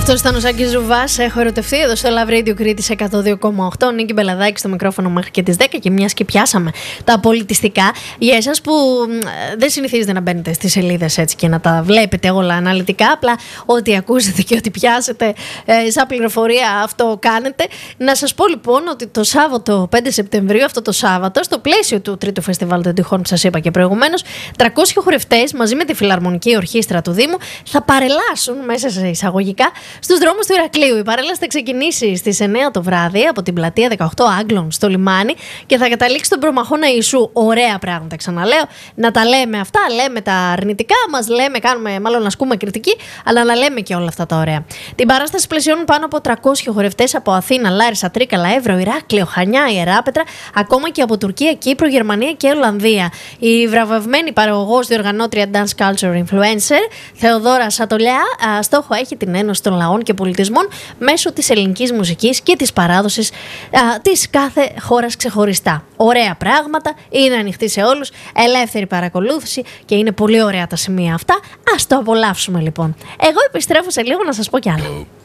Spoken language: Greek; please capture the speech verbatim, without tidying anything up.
Αυτό ήταν ο Σάκης Ζουβάς. Έχω ερωτευτεί εδώ στο Love Radio Κρήτης εκατό δύο κόμμα οκτώ. Νίκη Μπελαδάκη στο μικρόφωνο μέχρι και τις δέκα. Και μιας και πιάσαμε τα πολιτιστικά, για εσάς που δεν συνηθίζετε να μπαίνετε στις σελίδες έτσι και να τα βλέπετε όλα αναλυτικά, απλά ό,τι ακούσετε και ό,τι πιάσετε ε, σαν πληροφορία αυτό κάνετε. Να σας πω λοιπόν ότι το Σάββατο πέντε Σεπτεμβρίου, αυτό το Σάββατο, στο πλαίσιο του τρίτου φεστιβάλ των τυχών που σας είπα και προηγουμένως, τριακόσιοι χορευτές μαζί με τη Φιλαρμονική Ορχήστρα του Δήμου θα παρελάσουν μέσα σε εισαγωγικά στους δρόμους του Ηρακλείου. Η παρέλαση θα ξεκινήσει στις εννιά το βράδυ από την πλατεία δεκαοκτώ Άγγλων στο λιμάνι και θα καταλήξει στον Προμαχώνα Ιησού. Ωραία πράγματα, ξαναλέω. Να τα λέμε αυτά, λέμε τα αρνητικά μας, λέμε, κάνουμε, μάλλον ασκούμε κριτική, αλλά να λέμε και όλα αυτά τα ωραία. Την παράσταση πλαισιώνουν πάνω από τριακόσιοι χορευτές από Αθήνα, Λάρισα, Τρίκαλα, Εύρο, Ηράκλειο, Χανιά, Ιεράπετρα, ακόμα και από Τουρκία, Κύπρο, Γερμανία και Ολλανδία. Η βραβευμένη παραγωγός, διοργανώτρια Dance Culture Influencer, Θεοδόρα Σατολιά, στόχο έχει την ένωση των λαών και πολιτισμών μέσω της ελληνικής μουσικής και της παράδοσης α, της κάθε χώρας ξεχωριστά. Ωραία πράγματα, είναι ανοιχτή σε όλους, ελεύθερη παρακολούθηση και είναι πολύ ωραία τα σημεία αυτά. Ας το απολαύσουμε λοιπόν. Εγώ επιστρέφω σε λίγο να σας πω κι άλλα.